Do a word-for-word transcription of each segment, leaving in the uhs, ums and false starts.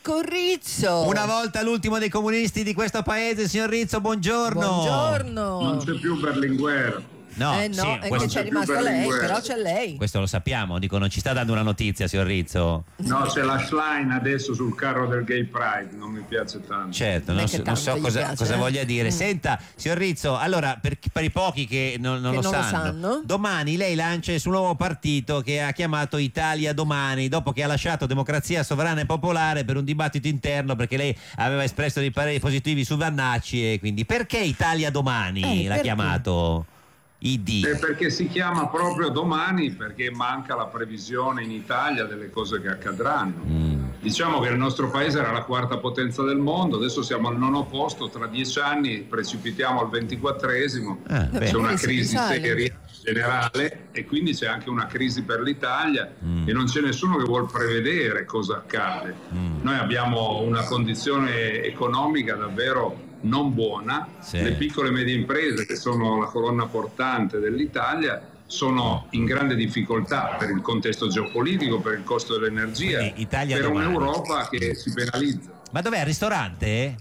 Marco Rizzo. Una volta l'ultimo dei comunisti di questo paese, signor Rizzo, buongiorno. Buongiorno. Non c'è più Berlinguer. No, eh no, sì, è questo, che c'è rimasta lei, però c'è lei. Questo lo sappiamo, dico, non ci sta dando una notizia, signor Rizzo. No, c'è la Schlein adesso sul carro del Gay Pride, non mi piace tanto. Certo, non so, non so cosa, piace, cosa eh? voglia dire. Mm. Senta, signor Rizzo, allora, per, per i pochi che non, non, che lo, non sanno, lo sanno, domani lei lancia il suo nuovo partito che ha chiamato Italia Domani, dopo che ha lasciato Democrazia Sovrana e Popolare per un dibattito interno, perché lei aveva espresso dei pareri positivi su Vannacci, e quindi perché Italia Domani eh, l'ha chiamato? I D. Eh, perché si chiama proprio Domani, perché manca la previsione in Italia delle cose che accadranno. Mm. Diciamo che il nostro paese era la quarta potenza del mondo, adesso siamo al nono posto, tra dieci anni precipitiamo al ventiquattresimo, ah, c'è beh. una crisi seria generale e quindi c'è anche una crisi per l'Italia mm. e non c'è nessuno che vuol prevedere cosa accade. Mm. Noi abbiamo una condizione economica davvero non buona, sì. Le piccole e medie imprese, che sono la colonna portante dell'Italia, sono in grande difficoltà per il contesto geopolitico, per il costo dell'energia, Italia per domani. Un'Europa che si penalizza. Ma dov'è il ristorante?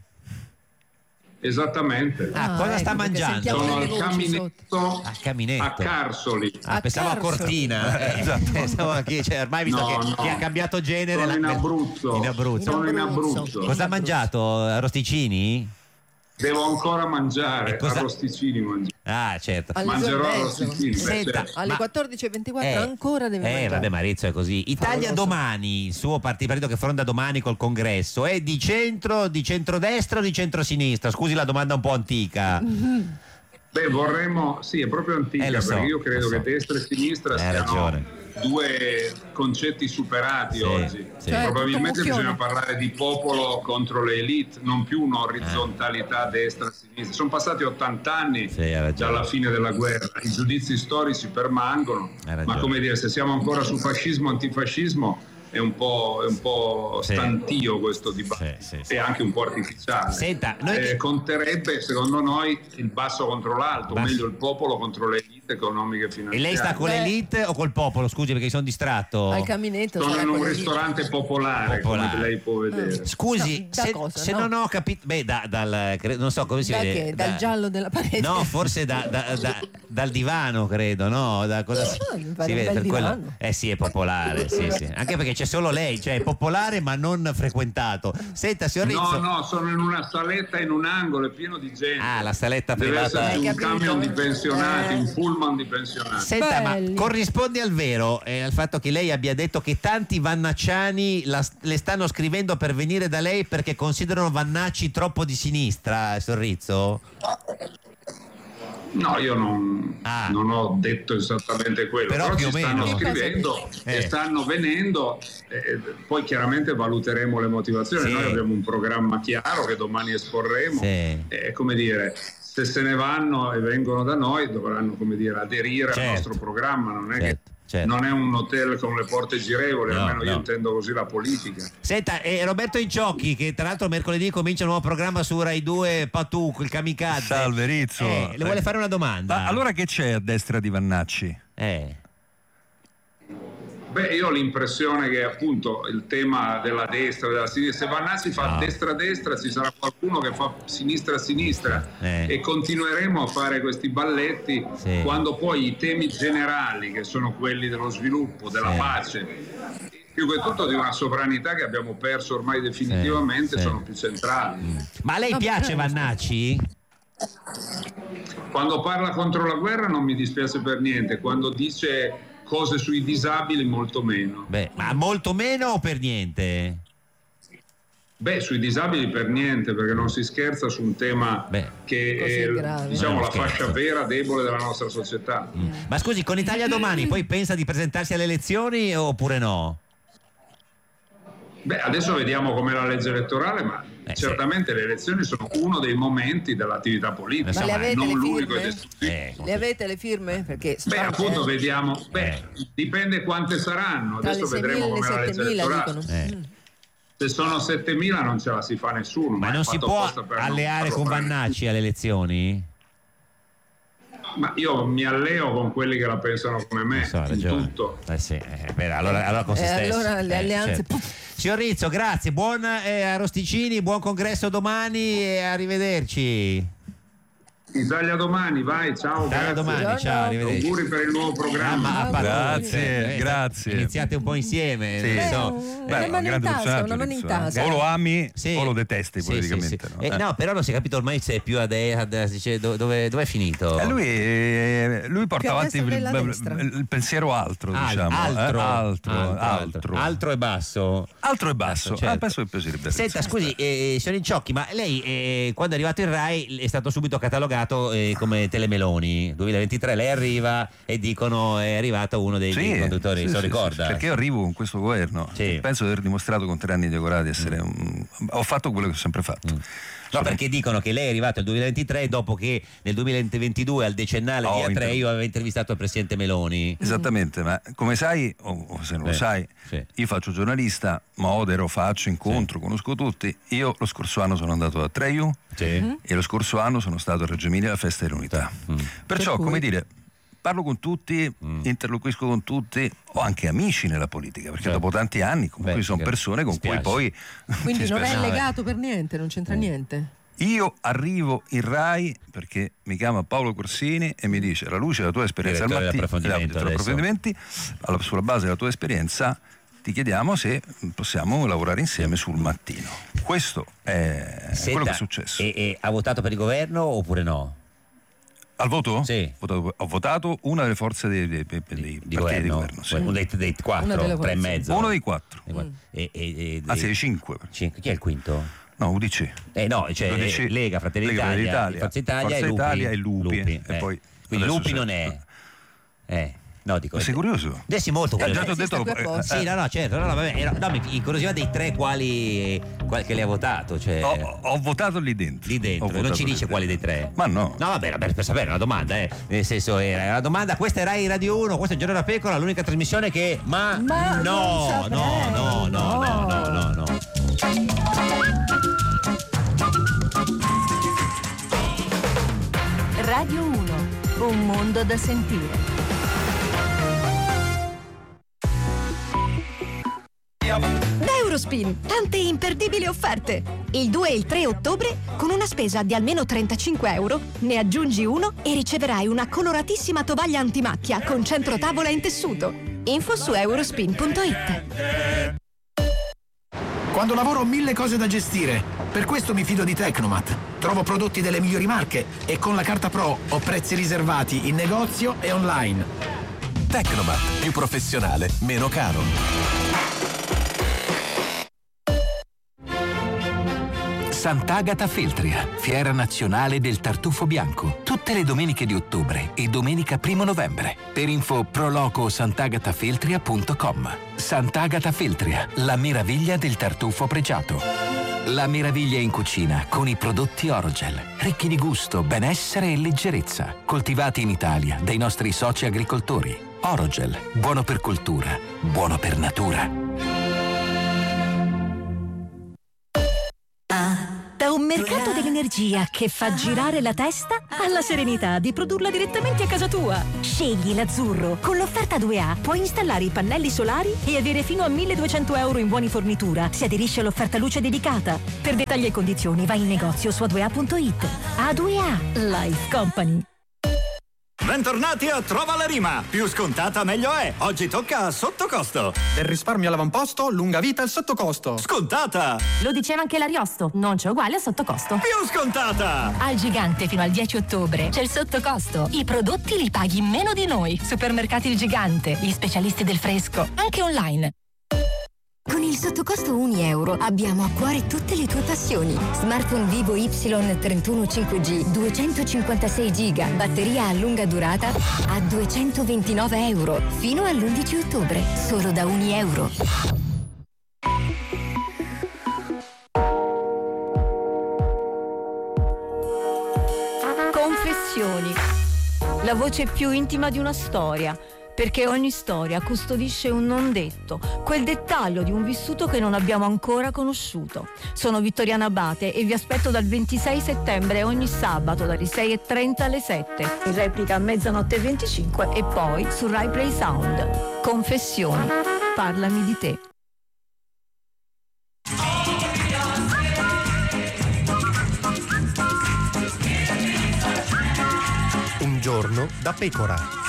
Esattamente. Ah, ah cosa ecco, sta mangiando? Sono al caminetto, ah, caminetto a Carsoli. Ah, a pensavo Carsoli. a Cortina. Eh, esatto. Pensavo anche, cioè, ormai visto no, che, no. che ha cambiato genere. Sono la... in Abruzzo. In Abruzzo. Sono in Abruzzo. Cosa ha mangiato? Arrosticini? Devo ancora mangiare cosa... arrosticini mangiare. Ah, certo. Alle mangerò arrosticini. Senta, alle ma... quattordici e ventiquattro eh, ancora deve eh, mangiare. vabbè, Marizzo è così. Italia Domani, il suo partito che fronda domani col congresso, è di centro, di centrodestra o di centrosinistra? Scusi la domanda un po' antica. Mm-hmm. Beh, vorremmo, sì, è proprio antica, eh, so, perché io credo so. che destra e sinistra siano ragione. due concetti superati sì, sì. oggi. Cioè, probabilmente bisogna parlare di popolo contro le elite, non più un'orizzontalità eh. destra-sinistra. Sono passati ottanta anni sì, dalla fine della guerra, i giudizi storici permangono, ma come dire, se siamo ancora su fascismo, antifascismo, è un po', è un po' sì. stantio questo dibattito sì, sì, sì. e anche un po' artificiale. Senta, noi... eh, conterebbe secondo noi il basso contro l'alto, basso. o meglio il popolo contro le elite economiche e finanziarie. E lei sta con Beh. l'elite o col popolo? Scusi, perché sono distratto. Al caminetto. Sono in un ristorante popolare, popolare, come lei può vedere. Mm. Scusi, no, se, cosa, se no? non ho capito, beh, da, dal non so come si da vede. Che? Dal da, giallo della parete? No, forse da, da, da, dal divano, credo, no? Da cosa si, no, si vede per quello? Eh sì, è popolare, sì, sì. Anche perché c'è solo lei, cioè popolare ma non frequentato. Senta, signor Rizzo. No, no, sono in una saletta in un angolo, è pieno di gente. Ah, la saletta Deve privata. Deve essere un capito? camion di pensionati, eh. un pullman di pensionati. Senta, Belli. ma corrisponde al vero eh, al fatto che lei abbia detto che tanti vannacciani la, le stanno scrivendo per venire da lei perché considerano Vannacci troppo di sinistra, signor Rizzo? No, io non, ah. non ho detto esattamente quello, però, però più ci o stanno meno. scrivendo eh. e stanno venendo, eh, poi chiaramente valuteremo le motivazioni. Sì. Noi abbiamo un programma chiaro che domani esporremo, sì. eh, come dire, se se ne vanno e vengono da noi dovranno, come dire, aderire certo. al nostro programma, non è certo. che Certo. non è un hotel con le porte girevoli, no, almeno no. io intendo così la politica. Senta, eh, Roberto Inciocchi, che tra l'altro mercoledì comincia un nuovo programma su Rai due, Patuk, il kamikaze. Salve Rizzo. Eh, le vuole fare una domanda? Ma allora che c'è a destra di Vannacci? Eh. Beh, io ho l'impressione che appunto il tema della destra, della sinistra, se Vannacci fa no. destra-destra ci sarà qualcuno che fa sinistra-sinistra eh. e continueremo a fare questi balletti sì. quando poi i temi generali, che sono quelli dello sviluppo, della sì. pace, più che tutto di una sovranità che abbiamo perso ormai definitivamente, sì. sono più centrali. Mm. Ma a lei piace Vannacci? Quando parla contro la guerra non mi dispiace per niente, quando dice cose sui disabili molto meno. Beh, ma molto meno o per niente? Beh, sui disabili per niente, perché non si scherza su un tema Beh, che è grave. diciamo la scherzo. fascia vera debole della nostra società. Mm. Ma scusi, con Italia Domani poi pensa di presentarsi alle elezioni oppure no? Beh, adesso vediamo com'è la legge elettorale, ma eh, certamente sì. le elezioni sono uno dei momenti dell'attività politica, ma le avete non le l'unico ed eh, le avete le firme? Perché beh, appunto, eh. vediamo, beh, eh. dipende quante saranno, tra adesso vedremo come la legge elettorale. Eh. Se sono settemila non ce la si fa nessuno. Ma, ma non si può alleare con Vannacci alle elezioni? Ma io mi alleo con quelli che la pensano come me, so, in tutto. Eh sì, eh, beh, allora, allora con se eh, stesso. allora le eh, alleanze certo. Signor Rizzo, grazie, buon eh, Arrosticini, buon congresso domani e arrivederci. Italia domani, vai, ciao. Italia grazie. domani, ciao, arrivederci. Auguri per il nuovo programma. Ah, ma- Grazie, eh, grazie. Iniziate un po' insieme. Sì. non Eh, so. un- Beh, una un mano in grande tasca, personaggio, una mano in Rizzo, eh. tasca. O lo ami Sì. o lo detesti Sì, politicamente. sì, No? sì. Eh, Eh. no, però non si è capito ormai se è più a destra, dice, do- dove, dove è finito? Eh, lui, eh, lui porta Più a avanti destra il, della il- destra. il pensiero altro, Al- diciamo. altro, eh, altro, altro, altro. altro e basso. Altro e basso. Certo. Ah, penso che piacerebbe. Senta, scusi, eh, signor Inciocchi, ma lei eh, quando è arrivato in Rai è stato subito catalogato eh, come Telemeloni duemilaventitré, lei arriva e dicono è arrivato uno dei, dei conduttori, sì, se lo sì, ricorda? sì, perché io arrivo con questo governo, Sì. penso di aver dimostrato con tre anni di Agorà di essere un... ho fatto quello che ho sempre fatto. Mm. No, perché dicono che lei è arrivato nel duemilaventitré dopo che nel duemilaventidue al decennale Oh, di A tre inter- io avevo intervistato il presidente Meloni. Esattamente, ma come sai, o, o se non Eh, lo sai, sì. io faccio giornalista, modero, faccio incontro, conosco tutti. Io lo scorso anno sono andato a Treiu Sì. e lo scorso anno sono stato a Reggio Emilia alla festa dell'unità. Mm. Perciò, Per cui- come dire, parlo con tutti, Mm. interloquisco con tutti, ho anche amici nella politica, perché Certo. dopo tanti anni comunque Beh, sono che- persone con mi cui spiace. poi... Quindi ci non è spero- legato per niente, non c'entra niente. Io arrivo in Rai perché mi chiama Paolo Corsini e mi dice: alla luce della tua esperienza al Direttore mattino, dell'approfondimento degli adesso. approfondimenti, alla- sulla base della tua esperienza ti chiediamo se possiamo lavorare insieme sul mattino. Questo è Senta, quello che è successo. E, e ha votato per il governo oppure no? Al voto? Sì. Ho votato, ho votato una delle forze dei, dei- dei- dei Di partiti di governo? governo. Sì. Uno dei, dei quattro, Una delle tre e forze. mezzo. Uno dei quattro. Dei quattro. E, e, e, Anzi, dei- dei cinque. cinque. Chi è il quinto? No, U D C. Eh no, cioè U D C, Lega, Fratelli Lega, Fratelli d'Italia, d'Italia, Forza Italia Forza e Lupi. Italia e Lupi, e eh. poi Quindi adesso Lupi c'è- non è. Eh, no, dico. Ma sei curioso? Eh sì, molto Eh, curioso. già ti ho Eh, detto. sì, sta qui apposta. eh, Sì, no, no, certo, no, no, vabbè, era- no, mi incuriosiva dei tre quali, quali che lei ha votato, cioè Ho, ho votato lì dentro. lì dentro, Ho e non votato ci lì dice dentro. quali dei tre. Ma no. No, vabbè, vabbè, per sapere, è una domanda, eh. Nel senso, era una domanda, questa è Rai Radio uno, questo è Giorno da Pecora, l'unica trasmissione che. Ma, Ma non no, saprei. no, no, no, no, no, no, no. Radio uno, un mondo da sentire. Da Eurospin, tante imperdibili offerte. Il due e il tre ottobre, con una spesa di almeno trentacinque euro, ne aggiungi uno e riceverai una coloratissima tovaglia antimacchia con centrotavola in tessuto. Info su eurospin punto it. Quando lavoro ho mille cose da gestire, per questo mi fido di Tecnomat. Trovo prodotti delle migliori marche e con la carta Pro ho prezzi riservati in negozio e online. Tecnomat, più professionale, meno caro. Sant'Agata Feltria, fiera nazionale del tartufo bianco, tutte le domeniche di ottobre e domenica primo novembre. Per info proloco sant'agatafeltria punto com. Sant'Agata Feltria, la meraviglia del tartufo pregiato. La meraviglia in cucina con i prodotti Orogel, ricchi di gusto, benessere e leggerezza, coltivati in Italia dai nostri soci agricoltori. Orogel, buono per cultura, buono per natura. Da un mercato dell'energia che fa girare la testa alla serenità di produrla direttamente a casa tua. Scegli l'azzurro. Con l'offerta due A puoi installare i pannelli solari e avere fino a milleduecento euro in buoni fornitura. Si aderisce all'offerta luce dedicata. Per dettagli e condizioni vai in negozio su a due a punto it. A due A Life Company. Bentornati a Trova la Rima. Più scontata meglio è. Oggi tocca a sottocosto. Per risparmio all'avamposto, lunga vita al sottocosto. Scontata. Lo diceva anche l'Ariosto, non c'è uguale a sottocosto. Più scontata. Al Gigante fino al dieci ottobre c'è il sottocosto. I prodotti li paghi meno di noi. Supermercati Il Gigante, gli specialisti del fresco, anche online. Con il sottocosto un euro abbiamo a cuore tutte le tue passioni. Smartphone Vivo Y trentuno cinque G, duecentocinquantasei giga, batteria a lunga durata a duecentoventinove euro. Fino all'undici ottobre, solo da un euro. Confessioni. La voce più intima di una storia, perché ogni storia custodisce un non detto, quel dettaglio di un vissuto che non abbiamo ancora conosciuto. Sono Vittoriana Abate e vi aspetto dal ventisei settembre ogni sabato dalle sei e trenta alle sette, in replica a mezzanotte e venticinque e poi su Rai Play Sound. Confessioni. Parlami di te. giorno da pecora.